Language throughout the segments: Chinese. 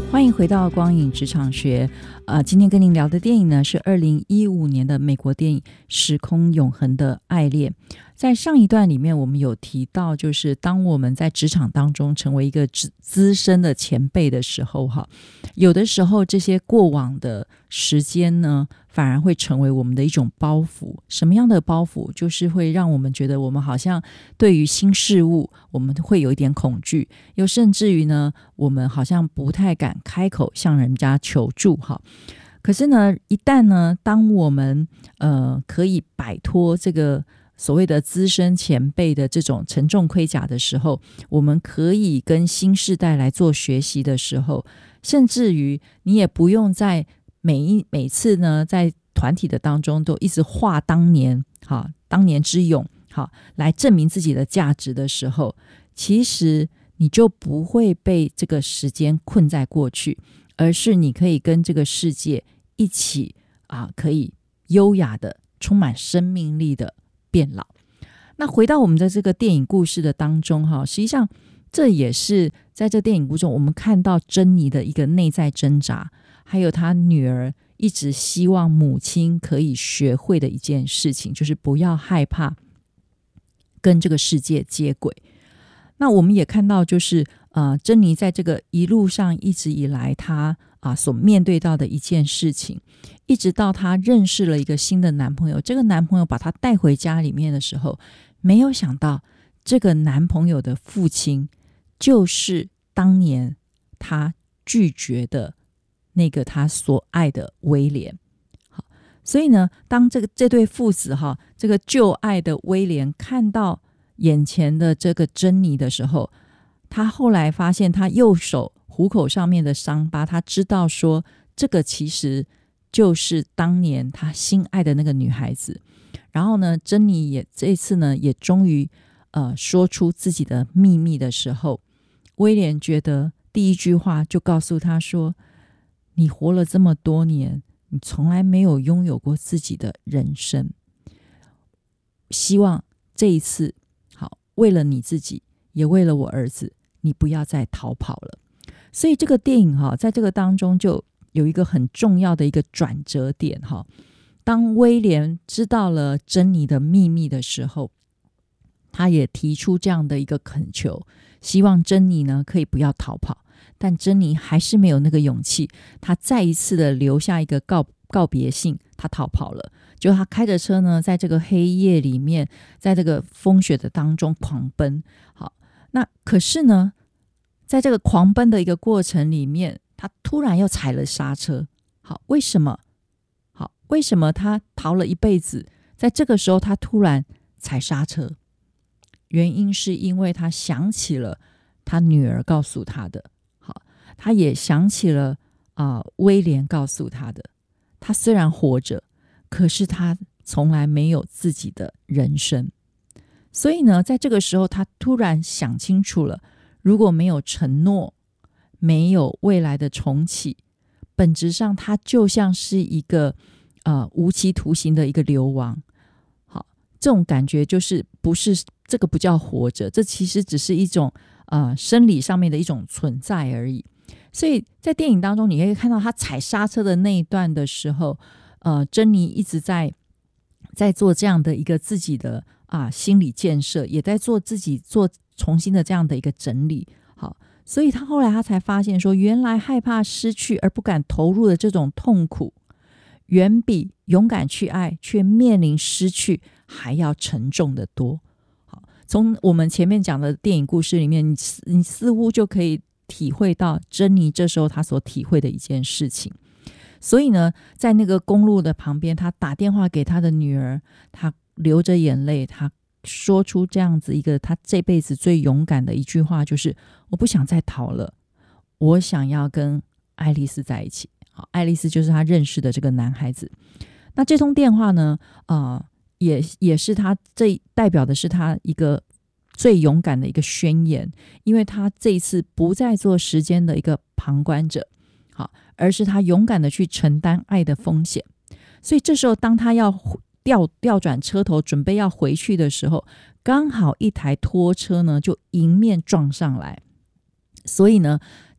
欢迎回到光影职场学。今天跟您聊的电影呢是2015年的美国电影《时空永恒的爱恋》。在上一段里面我们有提到，就是当我们在职场当中成为一个资深的前辈的时候，有的时候这些过往的时间呢反而会成为我们的一种包袱。什么样的包袱？就是会让我们觉得我们好像对于新事物我们会有一点恐惧，又甚至于呢我们好像不太敢开口向人家求助。可是呢一旦呢当我们可以摆脱这个所谓的资深前辈的这种沉重盔甲的时候，我们可以跟新世代来做学习的时候，甚至于你也不用在每次呢在团体的当中都一直画当年之勇来证明自己的价值的时候，其实你就不会被这个时间困在过去，而是你可以跟这个世界一起可以优雅的充满生命力的变老。那回到我们的这个电影故事的当中，实际上这也是在这电影故事中我们看到珍妮的一个内在挣扎，还有她女儿一直希望母亲可以学会的一件事情，就是不要害怕跟这个世界接轨。那我们也看到就是珍妮在这个一路上一直以来她所面对到的一件事情，一直到她认识了一个新的男朋友，这个男朋友把她带回家里面的时候，没有想到这个男朋友的父亲就是当年她拒绝的那个她所爱的威廉。所以呢当这对父子这个旧爱的威廉看到眼前的这个珍妮的时候，他后来发现他右手虎口上面的伤疤，他知道说这个其实就是当年他心爱的那个女孩子。然后呢珍妮也这一次呢也终于说出自己的秘密的时候，威廉觉得第一句话就告诉他说，你活了这么多年，你从来没有拥有过自己的人生，希望这一次为了你自己也为了我儿子，你不要再逃跑了。所以这个电影在这个当中就有一个很重要的一个转折点。当威廉知道了珍妮的秘密的时候，他也提出这样的一个恳求，希望珍妮呢可以不要逃跑。但珍妮还是没有那个勇气，她再一次的留下一个告别信，她逃跑了。就她开着车呢在这个黑夜里面，在这个风雪的当中狂奔。那可是呢在这个狂奔的一个过程里面，她突然又踩了刹车。为什么？为什么她逃了一辈子，在这个时候她突然踩刹车？原因是因为她想起了她女儿告诉她的，她也想起了威廉告诉她的，她虽然活着，可是她从来没有自己的人生。所以呢在这个时候她突然想清楚了，如果没有承诺，没有未来的重启，本质上她就像是一个无期徒刑的一个流亡。这种感觉就是不是，这个不叫活着，这其实只是一种生理上面的一种存在而已。所以在电影当中你可以看到他踩刹车的那一段的时候，珍妮一直在做这样的一个自己的心理建设，也在做自己做重新的这样的一个整理。所以后来他才发现说，原来害怕失去而不敢投入的这种痛苦，远比勇敢去爱却面临失去还要沉重的多。从我们前面讲的电影故事里面，你似乎就可以体会到珍妮这时候她所体会的一件事情。所以呢在那个公路的旁边，她打电话给她的女儿，她流着眼泪，她说出这样子一个她这辈子最勇敢的一句话，就是我不想再逃了，我想要跟爱丽丝在一起。爱丽丝就是她认识的这个男孩子。那这通电话呢也是他代表的是他一个最勇敢的一个宣言，因为他这一次不再做时间的一个旁观者，而是他勇敢的去承担爱的风险。所以这时候当他要调转车头准备要回去的时候，刚好一台拖车呢就迎面撞上来。所以呢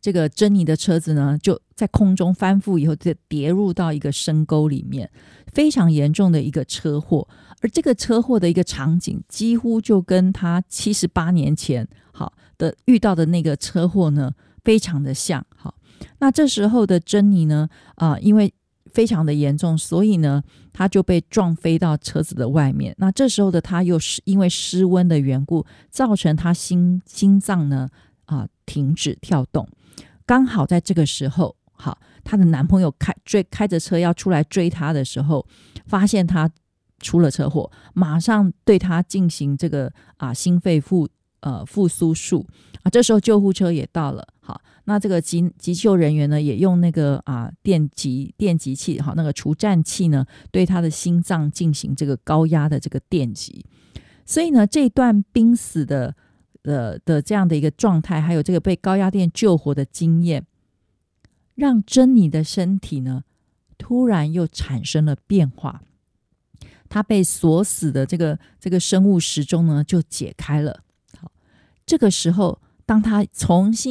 这个珍妮的车子呢就在空中翻覆以后就跌入到一个深沟里面，非常严重的一个车祸。而这个车祸的一个场景几乎就跟他78年前好的遇到的那个车祸呢非常的像。好，那这时候的珍妮呢因为非常的严重，所以呢他就被撞飞到车子的外面。那这时候的他又是因为失温的缘故，造成他心脏呢停止跳动。刚好在这个时候，好，她的男朋友开着车要出来追她的时候，发现她出了车祸，马上对她进行这个心肺复苏术这时候救护车也到了。好，那这个急救人员呢也用那个电击器，好，那个除颤器呢对她的心脏进行这个高压的这个电击。所以呢这段濒死的这样的一个状态，还有这个被高压电救活的经验，让珍妮的身体呢突然又产生了变化。她被锁死的这个生物时钟呢就解开了。好，这个时候当她重新